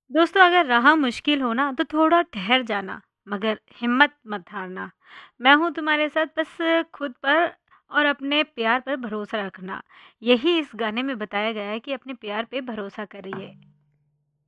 दोस्तों अगर राह मुश्किल हो ना तो थोड़ा ठहर जाना, मगर हिम्मत मत हारना। मैं हूँ तुम्हारे साथ, बस खुद पर और अपने प्यार पर भरोसा रखना। यही इस गाने में बताया गया है कि अपने प्यार पे भरोसा करिए।